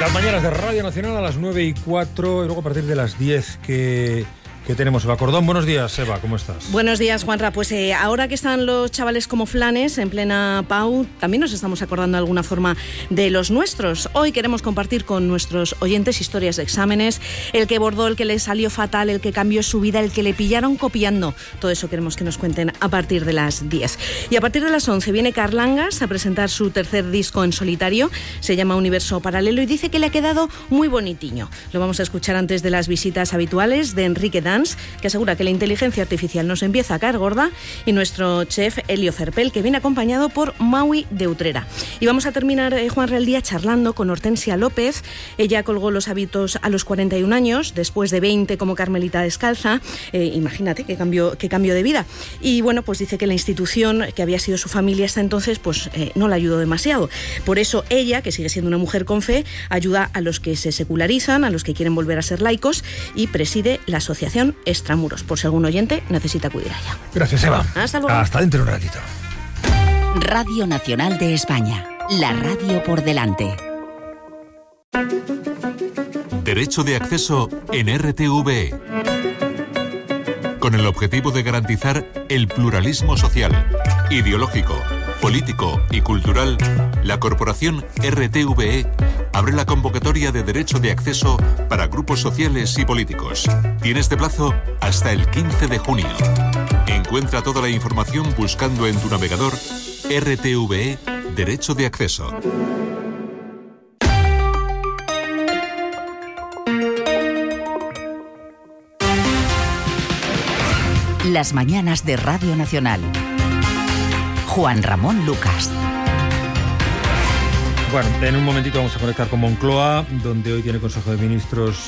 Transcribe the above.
Las mañanas de Radio Nacional a las 9:04 y luego a partir de las 10 que tenemos Eva Cordón. Buenos días, Eva, ¿cómo estás? Buenos días, Juanra. Pues ahora que están los chavales como flanes en plena PAU, también nos estamos acordando de alguna forma de los nuestros. Hoy queremos compartir con nuestros oyentes historias de exámenes, el que bordó, el que le salió fatal, el que cambió su vida, el que le pillaron copiando. Todo eso queremos que nos cuenten a partir de las 10. Y a partir de las 11 viene Carlangas a presentar su tercer disco en solitario. Se llama Universo Paralelo y dice que le ha quedado muy bonitiño. Lo vamos a escuchar antes de las visitas habituales de Enrique Dans, que asegura que la inteligencia artificial nos empieza a caer gorda, y nuestro chef Elio Cerpel, que viene acompañado por Maui de Utrera. Y vamos a terminar, Juanra, el día charlando con Hortensia López. Ella colgó los hábitos a los 41 años, después de 20 como Carmelita Descalza. Imagínate qué cambio de vida. Y bueno, pues dice que la institución que había sido su familia hasta entonces, pues no la ayudó demasiado. Por eso ella, que sigue siendo una mujer con fe, ayuda a los que se secularizan, a los que quieren volver a ser laicos, y preside la asociación Extramuros, por si algún oyente necesita acudir allá. Gracias, Eva. Hasta luego. Hasta dentro de un ratito. Radio Nacional de España, la radio por delante. Derecho de acceso en RTVE. Con el objetivo de garantizar el pluralismo social, ideológico, político y cultural, la corporación RTVE abre la convocatoria de derecho de acceso para grupos sociales y políticos. Tienes de plazo hasta el 15 de junio. Encuentra toda la información buscando en tu navegador RTVE Derecho de Acceso. Las mañanas de Radio Nacional. Juan Ramón Lucas. Bueno, en un momentito vamos a conectar con Moncloa, donde hoy tiene Consejo de Ministros